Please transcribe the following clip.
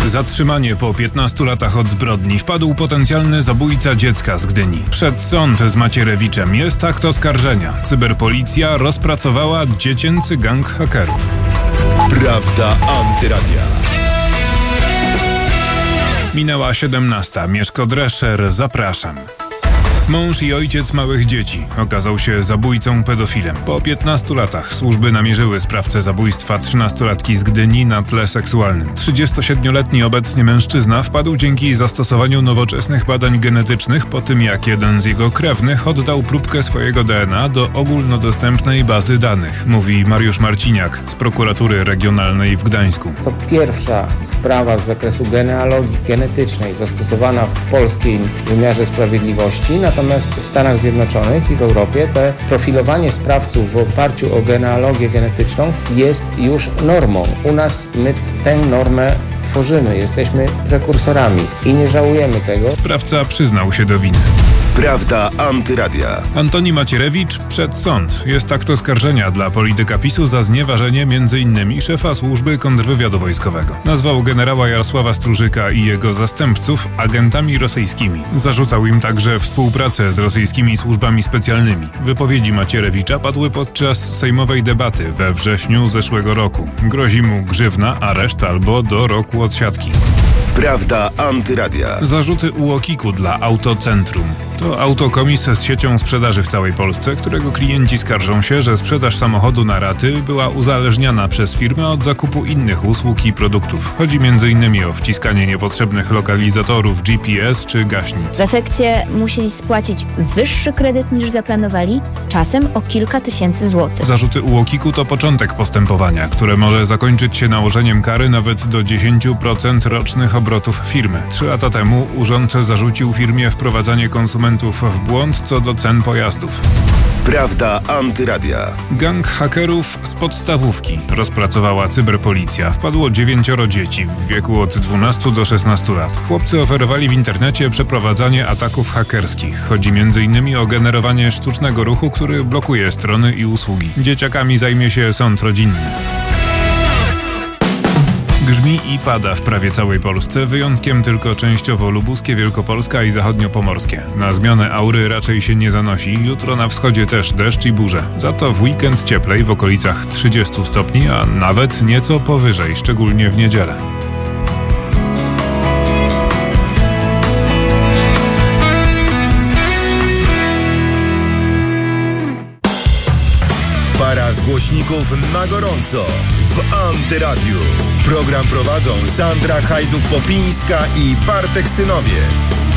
Zatrzymanie po 15 latach od zbrodni. Wpadł potencjalny zabójca dziecka z Gdyni. Przed sąd z Macierewiczem. Jest akt oskarżenia. Cyberpolicja rozpracowała dziecięcy gang hakerów. Prawda Antyradia. Minęła 17. Mieszko Drescher, zapraszam. Mąż i ojciec małych dzieci okazał się zabójcą pedofilem. Po 15 latach służby namierzyły sprawcę zabójstwa 13-latki z Gdyni na tle seksualnym. 37-letni obecnie mężczyzna wpadł dzięki zastosowaniu nowoczesnych badań genetycznych po tym, jak jeden z jego krewnych oddał próbkę swojego DNA do ogólnodostępnej bazy danych, mówi Mariusz Marciniak z prokuratury regionalnej w Gdańsku. To pierwsza sprawa z zakresu genealogii genetycznej zastosowana w polskim wymiarze sprawiedliwości. Natomiast w Stanach Zjednoczonych i w Europie te profilowanie sprawców w oparciu o genealogię genetyczną jest już normą. U nas my tę normę tworzymy, jesteśmy prekursorami i nie żałujemy tego. Sprawca przyznał się do winy. Prawda Antyradia. Antoni Macierewicz przed sąd. Jest akt oskarżenia dla polityka PiS-u za znieważenie m.in. szefa służby kontrwywiadu wojskowego. Nazwał generała Jarosława Strużyka i jego zastępców agentami rosyjskimi. Zarzucał im także współpracę z rosyjskimi służbami specjalnymi. Wypowiedzi Macierewicza padły podczas sejmowej debaty we wrześniu zeszłego roku. Grozi mu grzywna, areszt albo do roku odsiadki. Prawda Antyradia. Zarzuty UOKiK-u dla Autocentrum. To autokomis z siecią sprzedaży w całej Polsce, którego klienci skarżą się, że sprzedaż samochodu na raty była uzależniana przez firmę od zakupu innych usług i produktów. Chodzi m.in. o wciskanie niepotrzebnych lokalizatorów GPS czy gaśnic. W efekcie musieli spłacić wyższy kredyt niż zaplanowali, czasem o kilka tysięcy złotych. Zarzuty UOKiK-u to początek postępowania, które może zakończyć się nałożeniem kary nawet do 10% rocznych obrotów firmy. 3 lata temu urząd zarzucił firmie wprowadzanie konsumentów w błąd co do cen pojazdów. Prawda Antyradia. Gang hakerów z podstawówki rozpracowała cyberpolicja. Wpadło 9 dzieci w wieku od 12 do 16 lat. Chłopcy oferowali w internecie przeprowadzanie ataków hakerskich. Chodzi m.in. o generowanie sztucznego ruchu, który blokuje strony i usługi. Dzieciakami zajmie się sąd rodzinny. Grzmi i pada w prawie całej Polsce, wyjątkiem tylko częściowo lubuskie, Wielkopolska i zachodniopomorskie. Na zmianę aury raczej się nie zanosi, jutro na wschodzie też deszcz i burze. Za to w weekend cieplej w okolicach 30 stopni, a nawet nieco powyżej, szczególnie w niedzielę. Para z głośników na gorąco w Antyradiu. Program prowadzą Sandra Hajduk-Popińska i Bartek Synowiec.